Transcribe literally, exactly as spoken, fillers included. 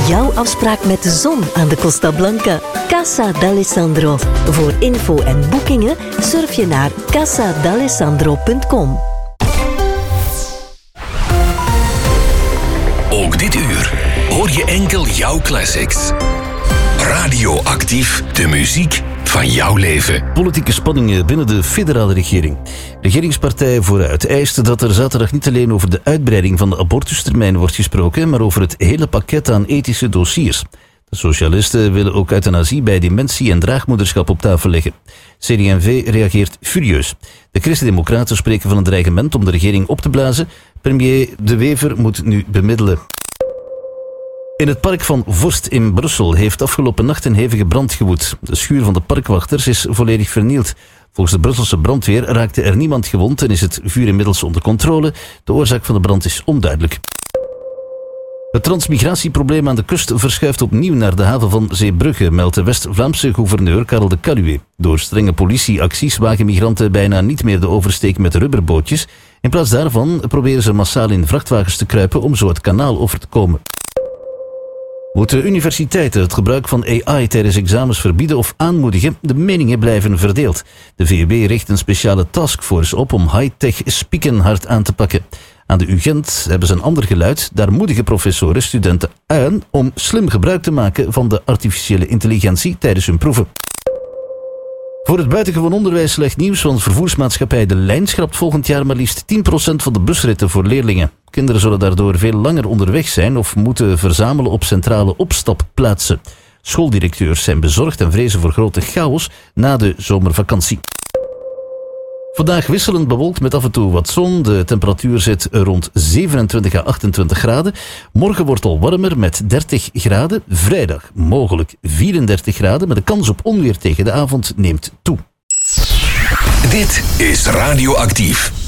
Jouw afspraak met de zon aan de Costa Blanca. Casa d'Alessandro. Voor info en boekingen surf je naar casa d'alessandro punt com. Ook dit uur hoor je enkel jouw classics. Radioactief, de muziek van jouw leven. Politieke spanningen binnen de federale regering. Regeringspartij Vooruit eist dat er zaterdag niet alleen over de uitbreiding van de abortustermijn wordt gesproken, maar over het hele pakket aan ethische dossiers. De socialisten willen ook euthanasie bij dementie en draagmoederschap op tafel leggen. C D en V reageert furieus. De Christen-Democraten spreken van een dreigement om de regering op te blazen. Premier De Wever moet nu bemiddelen. In het park van Vorst in Brussel heeft afgelopen nacht een hevige brand gewoed. De schuur van de parkwachters is volledig vernield. Volgens de Brusselse brandweer raakte er niemand gewond en is het vuur inmiddels onder controle. De oorzaak van de brand is onduidelijk. Het transmigratieprobleem aan de kust verschuift opnieuw naar de haven van Zeebrugge, meldt de West-Vlaamse gouverneur Karel de Caluwe. Door strenge politieacties wagen migranten bijna niet meer de oversteek met rubberbootjes. In plaats daarvan proberen ze massaal in vrachtwagens te kruipen om zo het kanaal over te komen. Moeten universiteiten het gebruik van A I tijdens examens verbieden of aanmoedigen? De meningen blijven verdeeld. De V U B richt een speciale taskforce op om high-tech spieken hard aan te pakken. Aan de U Gent hebben ze een ander geluid. Daar moedigen professoren studenten aan om slim gebruik te maken van de artificiële intelligentie tijdens hun proeven. Voor het buitengewoon onderwijs slecht nieuws, want vervoersmaatschappij De Lijn schrapt volgend jaar maar liefst tien procent van de busritten voor leerlingen. Kinderen zullen daardoor veel langer onderweg zijn of moeten verzamelen op centrale opstapplaatsen. Schooldirecteurs zijn bezorgd en vrezen voor grote chaos na de zomervakantie. Vandaag wisselend bewolkt met af en toe wat zon. De temperatuur zit rond zevenentwintig à achtentwintig graden. Morgen wordt al warmer met dertig graden. Vrijdag mogelijk vierendertig graden, maar de kans op onweer tegen de avond neemt toe. Dit is Radioactief.